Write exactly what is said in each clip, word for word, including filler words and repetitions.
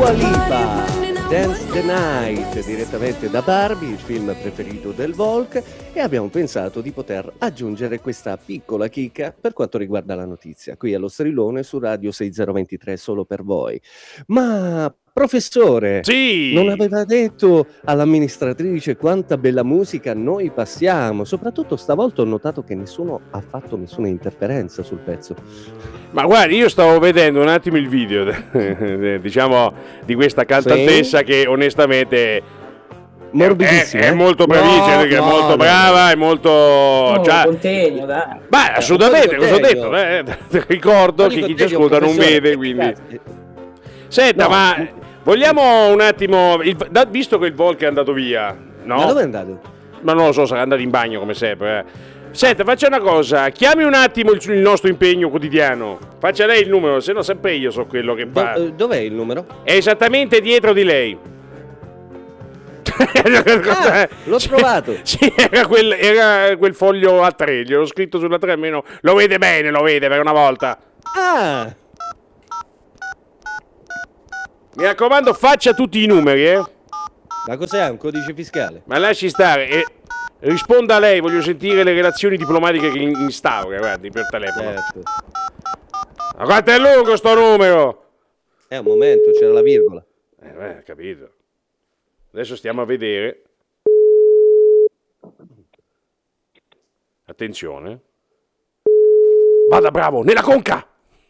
Dua Lipa, Dance the Night, direttamente da Barbie, il film preferito del Volk, e abbiamo pensato di poter aggiungere questa piccola chicca per quanto riguarda la notizia, qui allo Strillone su Radio sei zero due tre solo per voi. Ma professore, sì, non aveva detto all'amministratrice quanta bella musica noi passiamo? Soprattutto stavolta ho notato che nessuno ha fatto nessuna interferenza sul pezzo. Ma guardi, io stavo vedendo un attimo il video, diciamo, di questa cantantessa, sì, che onestamente morbidissima, è, è, è molto bravissima, no, perché no, è molto no, brava, no. è molto oh, cioè, contegno, dai. Beh, assolutamente, cosa ho detto? Eh, ricordo che chi ci ascolta non vede, quindi. Senta, no. ma vogliamo un attimo, il, visto che il Volk è andato via, no? Ma dove è andato? Ma non lo so, sarà andato in bagno come sempre. Eh. Senta, faccia una cosa, chiami un attimo il, il nostro impegno quotidiano. Faccia lei il numero, se no sempre io so quello che fa. Do, dov'è il numero? È esattamente dietro di lei. Ah, l'ho trovato. Sì, era quel, era quel foglio A tre, gli ho scritto sulla tre, almeno lo vede bene, lo vede per una volta. Ah! Mi raccomando, faccia tutti i numeri, eh. Ma cos'è, un codice fiscale? Ma lasci stare e risponda a lei, voglio sentire le relazioni diplomatiche che instaura, guardi, per telefono. Certo. Ma quanto è lungo sto numero? È un momento, c'era la virgola. Eh, beh, capito. Adesso stiamo a vedere. Attenzione. Vada, bravo, nella conca!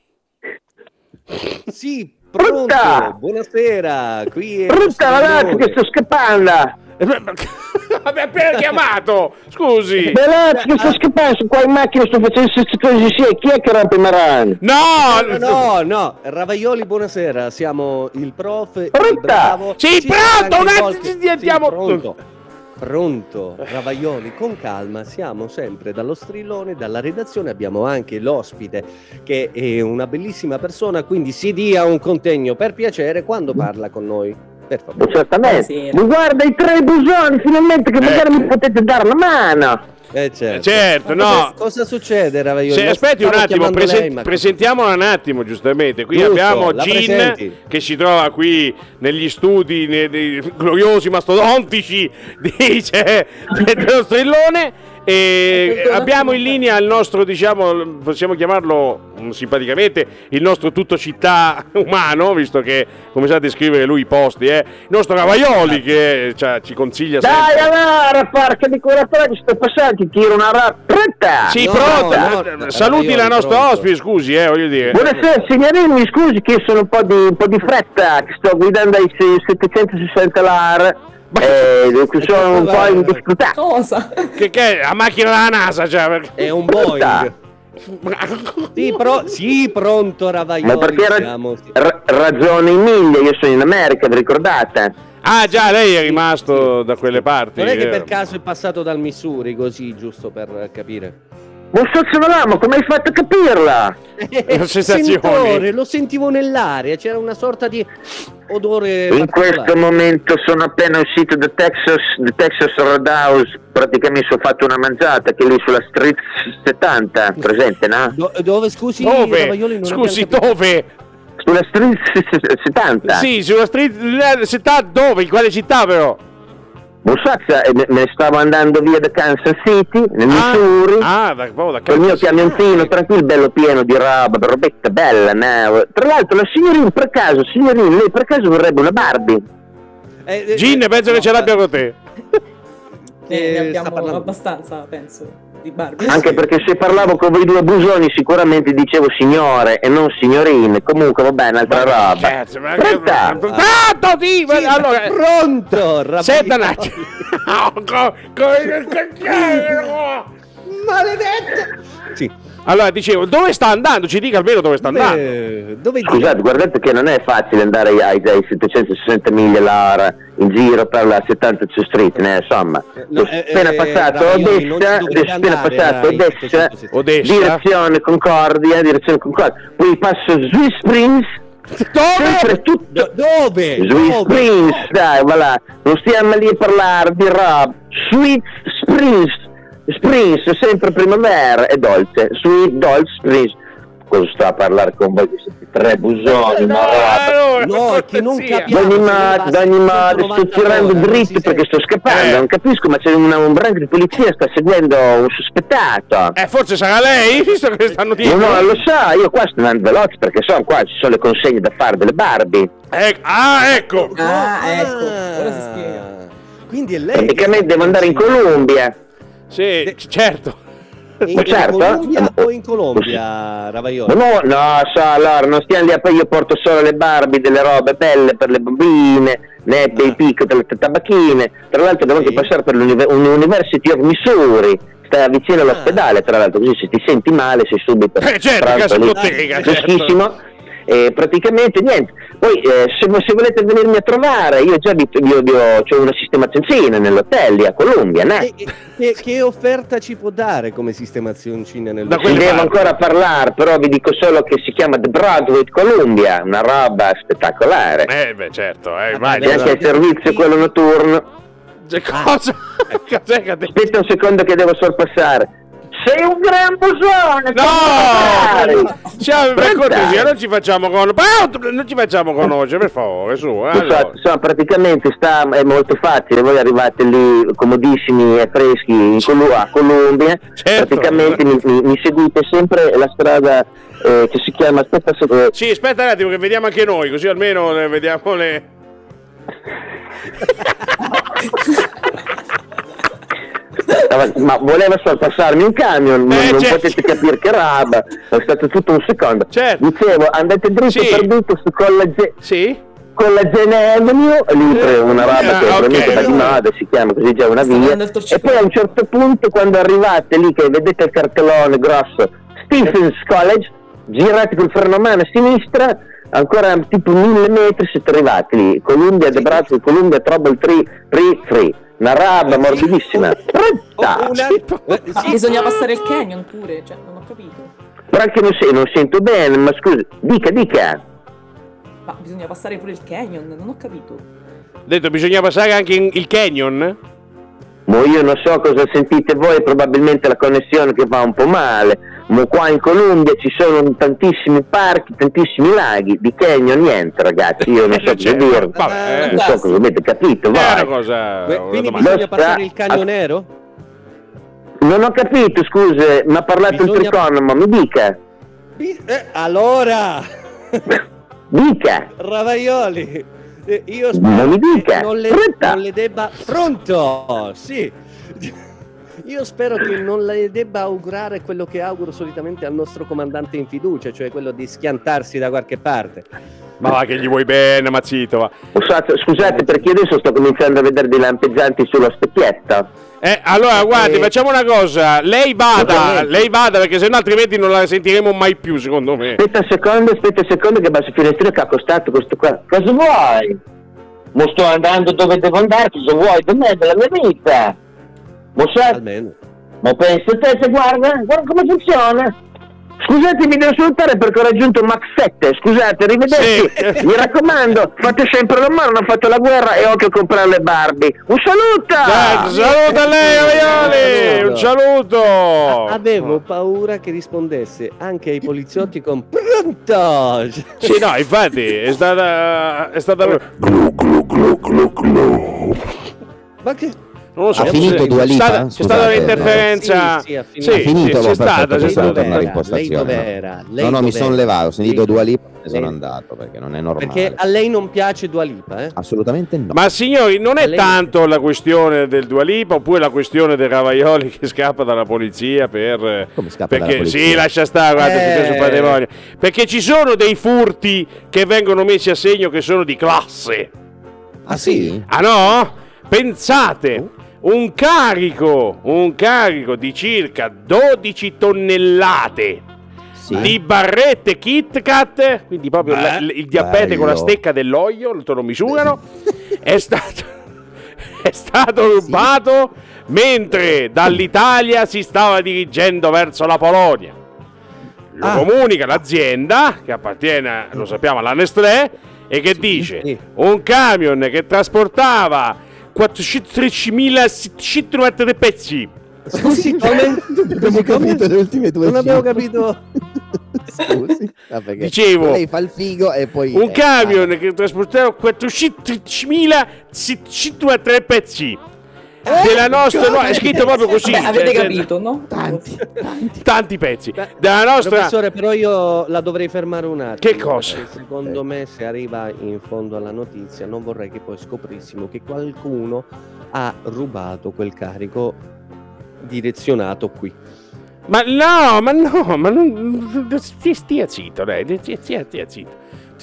Sì, pronto, Brutta! Buonasera, qui è Brutta ragazzi che sto scappando! Vabbè, appena chiamato, scusi! Ragazzi che sto scappando qua in macchina, sto facendo queste cose, sì, chi è che rompe i marani? No! No, no, no, Ravaioli, buonasera, siamo il prof, il Brutta! bravo... Sì, sì, pronto, un attimo, andiamo... Sì, pronto. Pronto, Ravaioli, con calma, siamo sempre dallo Strillone, dalla redazione, abbiamo anche l'ospite che è una bellissima persona, quindi si dia un contegno per piacere quando parla con noi, per favore. Certamente, mi guarda i tre busoni, finalmente che magari eh. mi potete dare una mano. Eh certo, eh certo no. Cosa, cosa succede, Ravaioli? Se, aspetti un attimo, presen- lei, presentiamola un attimo, giustamente. Qui giusto, abbiamo Gin che si trova qui negli studi nei, nei gloriosi mastodontici, dice, dello Strillone. E abbiamo in linea il nostro, diciamo, possiamo chiamarlo simpaticamente, il nostro tutto città umano, visto che come sa descrivere lui i posti, eh? Il nostro Ravaioli che cioè, ci consiglia sempre. Dai allora, porca di quella che sto passando, ti tiro una rappretta. Sì, no, pronta. No, no, Saluti la nostra ospite, scusi, eh, voglio dire. Buonasera signorini, mi scusi che sono un po' di, un po' di fretta, che sto guidando ai settecentosessanta l'ora. Eh, sono un po' indisfrutato. Cosa? Che, che è la macchina della NASA, cioè, perché... È un Boeing. Sì, pro- sì, pronto Ravaioli. Ma perché ra- ra- ragione in miglia, io sono in America, vi ricordate? Ah già, lei è rimasto sì, da quelle parti. Non è che per caso è passato dal Missouri, così, giusto per capire? Ma so se ma come hai fatto a capirla? Eh, sentore, lo sentivo nell'aria, c'era una sorta di odore in questo momento sono appena uscito da Texas, da Texas Roadhouse, praticamente ho fatto una mangiata che è lì sulla Street settanta, presente, no? Do- dove, scusi? Dove? Scusi, dove? Sulla Street settanta. Sì, sulla Street settanta, dove? In quale città però? Bussazza, me ne stavo andando via da Kansas City, nel Missouri, ah, da, oh, da con il mio camioncino tranquillo, bello pieno di roba, robetta bella, no? Tra l'altro la signorina per caso, signorina, lei per caso vorrebbe una Barbie? Eh, eh, Gin, penso no, che ce l'abbia con te. Eh, ne abbiamo abbastanza, penso, di Barbie. Anche perché se parlavo con voi due busoni sicuramente dicevo signore e non signorine. Comunque va bene, altra ma roba. Cazzo, ma pronto? Pronto, sì, sì, allora, pronto. Senta un attimo. Maledetto. Sì. Allora, dicevo, dove sta andando? Ci dica almeno dove sta andando. Eh, dove Scusate, dico? Guardate che non è facile andare ai, ai, ai settecentosessanta miglia l'ora in giro per la settanta Street, né? Insomma. No, eh, appena eh, passato a destra, appena passato a destra, Odessa, direzione Concordia, direzione Concordia. Poi passo Swiss Springs. Dove? Tutto... Do- dove? Sweet dove? Springs, dai, voilà. Non stiamo lì a parlare di roba. Sweet Springs. Springs, sempre primavera e dolce, sweet, dolce, Springs. Cosa sto a parlare con voi che siete tre busoni, no, no, no, è che non capiamo. D'ogni modo, d'ogni modo, sto tirando dritto perché sto scappando, eh. non capisco, ma c'è una, un branco di polizia sta seguendo un sospettato. Eh, forse sarà lei, visto che stanno dietro. No, no, lo so, io qua sto andando veloce perché so, qua ci sono le consegne da fare delle Barbie. Eh, ah, ecco. Ah, ecco, ora si spiega. Quindi è lei. Praticamente devo andare in Colombia. Sì, De- certo. In, certo. in Colombia o in Colombia, Ravaioli? No, no, so, allora, non stiamo lì a poi io porto solo le Barbie, delle robe belle per le bambine, né, dei picchi per le tabacchine. Tra l'altro devo anche sì. passare per l'University of Missouri, sta vicino all'ospedale, tra l'altro, così se ti senti male sei subito. Eh, certo, casa bottega, freschissimo. E praticamente niente. Poi eh, se, se volete venirmi a trovare, io già vi, vi, vi ho, c'ho una sistemazioncina nell'hotel lì a Colombia, né? E, e, che offerta ci può dare come sistemazioncina nel Da devo parte. ancora parlare, però vi dico solo che si chiama The Broadway Columbia, una roba spettacolare. Eh beh, certo, eh, ah, e anche il servizio quello notturno. Cosa? Aspetta un secondo che devo sorpassare. Sei un gran busone! No! Cioè, per cortesia, non ci facciamo con... non ci facciamo conoscere, per favore, su. Eh, allora. so, so, praticamente sta, è molto facile, voi arrivate lì comodissimi e freschi in Colu- a Colombia, certo. Praticamente mi, mi, mi seguite sempre la strada eh, che si chiama... Aspetta, aspetta. Sì, aspetta un attimo che vediamo anche noi, così almeno le vediamo le... Ma voleva sorpassarmi un camion, non, eh, non certo. potete capire che roba, è stato tutto un secondo. Certo. Dicevo, andate dritto sì. per dritto su Collage sì. Collagene Avenue, lì eh, una roba ah, che okay. ovviamente va di moda, si chiama così già una via. E poi a un certo punto quando arrivate lì che vedete il cartellone grosso Stephens College, girate col freno a mano a sinistra, ancora tipo mille metri siete arrivati lì, Columbia, The Broadway, Columbia, Trouble Free, Free, Free. Una roba morbidissima. Una... Sì, bisogna passare il canyon pure, cioè, non ho capito. Però anche non, se, non sento bene, ma scusi, dica, dica. Ma bisogna passare pure il canyon, non ho capito. Detto, bisogna passare anche in, il canyon? Ma io non so cosa sentite voi, probabilmente la connessione che va un po' male. Ma qua in Colombia ci sono tantissimi parchi, tantissimi laghi, di canyon niente ragazzi, io non so cosa dire, vabbè, non so cosa avete capito voi. È una cosa, quindi una bisogna passare il Canyon Nero? Non ho capito, scusi, mi ha parlato bisogna... il triconomo, mi dica. Eh, allora dica Ravaioli, eh, io spero non mi dica. Non le, non le debba pronto, sì. Io spero che non le debba augurare quello che auguro solitamente al nostro comandante in fiducia, cioè quello di schiantarsi da qualche parte. Ma va che gli vuoi bene, Mazzito, va. Scusate, perché adesso sto cominciando a vedere dei lampeggianti sullo specchietto. Eh, allora, guardi, eh, facciamo una cosa. Lei vada, lei vada, perché sennò altrimenti non la sentiremo mai più, secondo me. Aspetta un secondo, aspetta un secondo che basso il finestrino che ha costato questo qua. Cosa vuoi? Ma sto andando dove devo andare, cosa vuoi da me, della mia vita? Almeno. Ma pensa te, se guarda, guarda come funziona. Scusate, mi devo salutare perché ho raggiunto Max sette. Scusate, arrivederci. Sì. Mi raccomando, fate sempre la mano, non ho fatto la guerra e occhio a comprare le Barbie. Un saluto! Dai, saluto a lei, Ravaioli! Un saluto! A- avevo paura che rispondesse anche ai poliziotti con pronto! Sì, no, infatti, è stata... è stata... Glu, glu, glu, glu, glu. Ma che... Non lo so, ha finito Dua Lipa? C'è stata, c'è stata un'interferenza. Sì, sì, ha finito. Sì, ha finito, sì, c'è stata, c'è stata. Tornare in postazione. Lei no, no, no mi sono levato, ho sentito Dua Lipa e sono andato perché non è normale. Perché a lei non piace Dua Lipa, eh? Assolutamente no. Ma signori, non è lei... tanto la questione del Dua Lipa oppure la questione del Ravaioli che scappa dalla polizia per... Come scappa perché dalla polizia? sì, lascia stare, guarda, eh... sul patrimonio. Perché ci sono dei furti che vengono messi a segno che sono di classe. Ah sì? Ah no? Pensate, un carico, un carico di circa dodici tonnellate sì. di barrette Kit Kat, quindi proprio la, il diabete bello. Con la stecca dell'olio, lo misurano, è stato, è stato rubato sì. mentre dall'Italia si stava dirigendo verso la Polonia. Lo ah. comunica l'azienda, che appartiene, lo sappiamo, alla Nestlé, e che sì, dice sì. un camion che trasportava quattrocentotredicimilasettecento pezzi. Scusi, come? Non abbiamo capito le ultime due. Non abbiamo capito. Scusi. No, dicevo, lei fa il figo e poi un eh, camion ah. che trasportava quattrocentotrentamila pezzi della nostra no, è scritto proprio così. Beh, avete cioè, capito, no? Tanti, tanti. tanti pezzi Beh, della nostra. Professore, però io la dovrei fermare un attimo. Che cosa? Secondo me, se arriva in fondo alla notizia, non vorrei che poi scoprissimo che qualcuno ha rubato quel carico direzionato qui. Ma no, ma no, ma non stia, stia zitto, lei, stia, stia, stia zitto.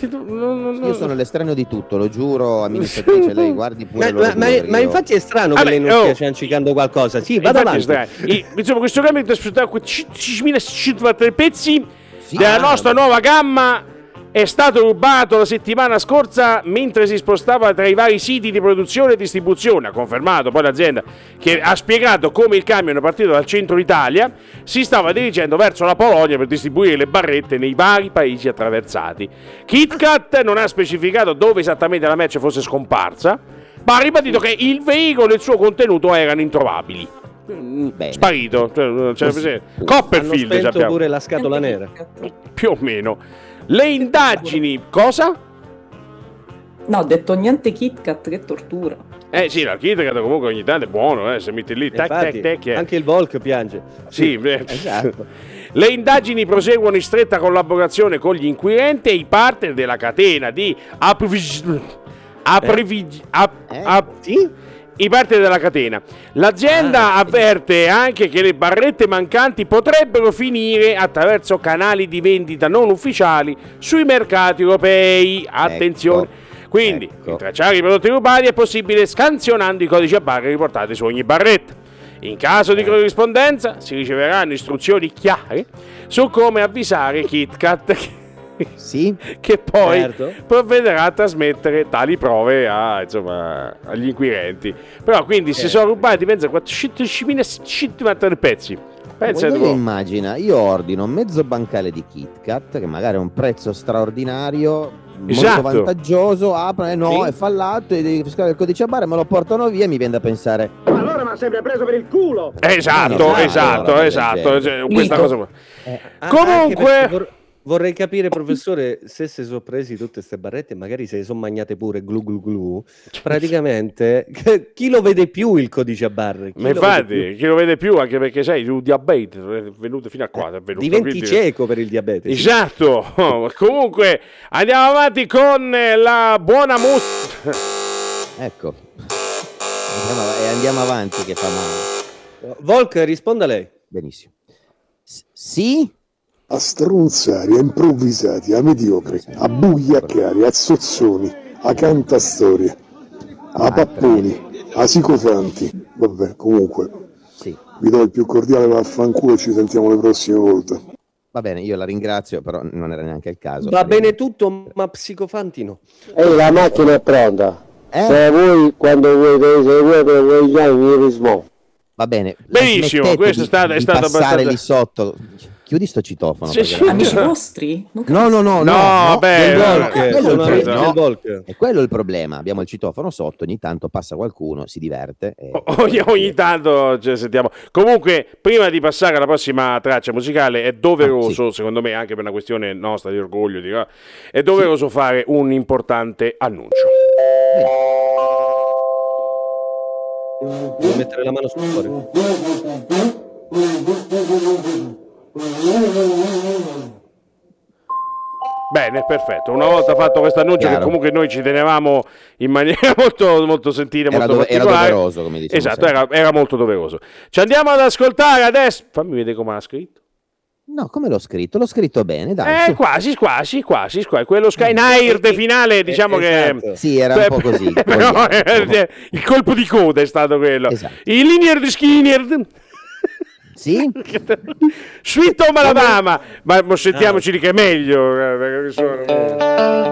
Io sono all'estraneo di tutto, lo giuro, amministratrice, lei guardi pure ma, ma, ma, ma infatti è strano che Vabbè, lei non oh. stia ciancicando qualcosa. Sì, vada avanti. E, insomma, questo cambio è trasportato quattrocentotrentamila pezzi Sì, della ah, nostra vabbè. nuova gamma. È stato rubato la settimana scorsa mentre si spostava tra i vari siti di produzione e distribuzione. Ha confermato poi l'azienda, che ha spiegato come il camion partito dal centro Italia si stava dirigendo verso la Polonia per distribuire le barrette nei vari paesi attraversati. KitKat non ha specificato dove esattamente la merce fosse scomparsa, ma ha ribadito che il veicolo e il suo contenuto erano introvabili. Bene. Sparito, cioè, cioè, Così. Copperfield, Hanno spento sappiamo. pure la scatola nera. Più o meno. Le indagini, cosa? No, ho detto niente KitKat, che tortura. Eh sì, la KitKat comunque ogni tanto è buono, eh, se metti lì, tac, Infatti, tac, tac, eh. anche il Volk piange. Sì, beh. Esatto. Le indagini proseguono in stretta collaborazione con gli inquirenti e i partner della catena di approvvig- approvvig- app- Eh? app- Sì? i partner della catena. L'azienda Ah, avverte anche che le barrette mancanti potrebbero finire attraverso canali di vendita non ufficiali sui mercati europei. Attenzione. Ecco, Quindi, ecco. rintracciare i prodotti rubati è possibile scansionando i codici a barre riportati su ogni barretta. In caso di corrispondenza si riceveranno istruzioni chiare su come avvisare KitKat Sì? che poi Certo. provvederà a trasmettere tali prove a, insomma, agli inquirenti. Però quindi se Certo. sono rubati, pensa, quattrocentomila pezzi. Pensa Lei tu. immagina, io ordino mezzo bancale di KitKat, che magari è un prezzo straordinario, Esatto. molto vantaggioso, apro e no, Sì. è fallato, e devi fiscare il codice a barre, me lo portano via e mi viene da pensare, Esatto, Esatto, esatto, allora, esatto. Cioè, questa Mito. cosa qua. Ah, Comunque- anche perché vor- vorrei capire, professore, se si sono presi tutte queste barrette, magari se le sono magnate pure glu glu glu, praticamente chi lo vede più il codice a barre? Chi Ma lo vede più? infatti, chi lo vede più, anche perché sai, il diabete è venuto fino a qua. È venuto, Diventi quindi- cieco per il diabete. sì. Esatto. Comunque, andiamo avanti con eh, la buona musica. ecco, andiamo, av- e andiamo avanti che fa male. Volk, risponda lei. Benissimo. S- sì? A strunzari, a improvvisati, a mediocri, a bugliaccari, a zozzoni, a cantastorie, a papponi, a sicofanti. Vabbè, comunque, Sì. vi do il più cordiale vaffanculo e ci sentiamo le prossime volte. Va bene, io la ringrazio, però non era neanche il caso. Va bene tutto, ma psicofanti no. Ehi, la macchina è pronta. Eh? Se vuoi, quando vuoi, se vuoi, se vuoi, mi rismo. Va bene. Benissimo, smettete questo di- è stato- è di stato passare abbastanza- lì sotto. Chiudi sto citofono. Sì, perché- sì. Amici vostri? Non No, no, no, no, No, no, beh, Del no, Volk, no, quello è il sono amici problema. del Volk. E quello è il problema. Abbiamo il citofono sotto, ogni tanto passa qualcuno, si diverte. E... Ogni, ogni tanto ci sentiamo. Comunque, prima di passare alla prossima traccia musicale, è doveroso, Ah, sì. secondo me, anche per una questione nostra di orgoglio, di- è doveroso fare un importante annuncio. Devo mettere la mano sul cuore. Bene, perfetto. Una volta fatto questo annuncio, che Chiaro. comunque noi ci tenevamo in maniera molto, molto sentita, Era, molto dove- era particolare. doveroso, come diciamo Esatto, sempre. era, era molto doveroso. Ci andiamo ad ascoltare adesso. Fammi vedere come ha scritto. No, come l'ho scritto? L'ho scritto bene, dai. Eh, su. quasi, quasi, quasi, quasi. Quello Skynight finale, diciamo che... Esatto. Sì, era un po' così. Però, vogliamo. eh, il colpo di coda è stato quello. Esatto. Il linear di Skinner. Sì? Sweet Home Alabama. Ma sentiamoci di che è meglio. eh, perché sono-